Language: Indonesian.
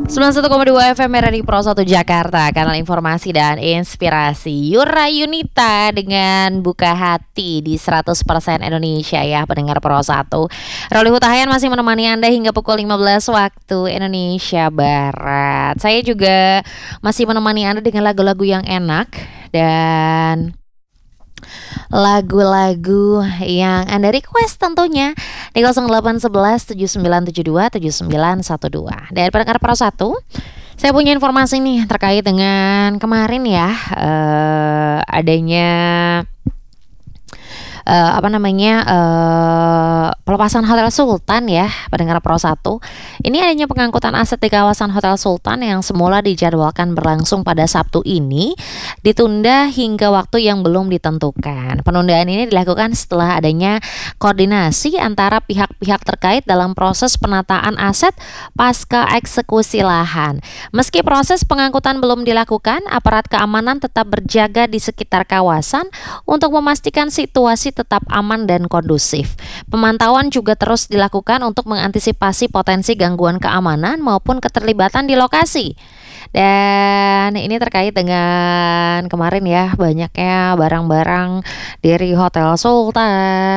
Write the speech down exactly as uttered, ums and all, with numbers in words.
sembilan puluh satu koma dua F M R R I Pro satu Jakarta, kanal informasi dan inspirasi. Yura Yunita dengan Buka Hati di seratus persen Indonesia ya, pendengar Pro satu. Roli Hutahayan masih menemani Anda hingga pukul lima belas waktu Indonesia Barat. Saya juga masih menemani Anda dengan lagu-lagu yang enak dan lagu-lagu yang Anda request tentunya di nol delapan satu satu tujuh sembilan tujuh dua tujuh sembilan satu dua. Dan pendengar Pro satu, saya punya informasi nih terkait dengan kemarin ya, uh, adanya Uh, apa namanya uh, pelepasan Hotel Sultan ya, pendengar Pro satu. Ini adanya pengangkutan aset di kawasan Hotel Sultan yang semula dijadwalkan berlangsung pada Sabtu ini ditunda hingga waktu yang belum ditentukan. Penundaan ini dilakukan setelah adanya koordinasi antara pihak-pihak terkait dalam proses penataan aset pasca eksekusi lahan. Meski proses pengangkutan belum dilakukan, aparat keamanan tetap berjaga di sekitar kawasan untuk memastikan situasi tetap aman dan kondusif. Pemantauan juga terus dilakukan untuk mengantisipasi potensi gangguan keamanan maupun keterlibatan di lokasi. Dan ini terkait dengan kemarin ya, banyaknya barang-barang dari Hotel Sultan